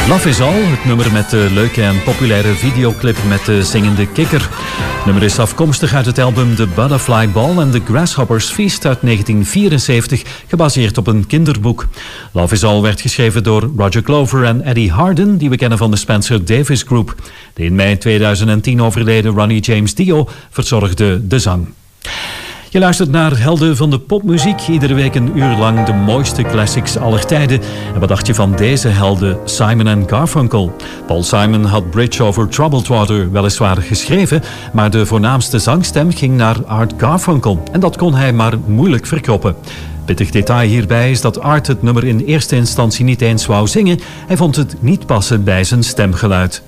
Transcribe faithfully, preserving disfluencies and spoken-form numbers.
Love is All, het nummer met de leuke en populaire videoclip met de zingende kikker. Het nummer is afkomstig uit het album The Butterfly Ball and the Grasshopper's Feast uit negentien vierenzeventig, gebaseerd op een kinderboek. Love is All werd geschreven door Roger Glover en Eddie Harden, die we kennen van de Spencer Davis Group. De in mei tweeduizend tien overleden Ronnie James Dio verzorgde de zang. Je luistert naar Helden van de popmuziek. Iedere week een uur lang de mooiste classics aller tijden. En wat dacht je van deze helden, Simon en Garfunkel? Paul Simon had Bridge Over Troubled Water weliswaar geschreven, maar de voornaamste zangstem ging naar Art Garfunkel. En dat kon hij maar moeilijk verkroppen. Pittig detail hierbij is dat Art het nummer in eerste instantie niet eens wou zingen. Hij vond het niet passen bij zijn stemgeluid.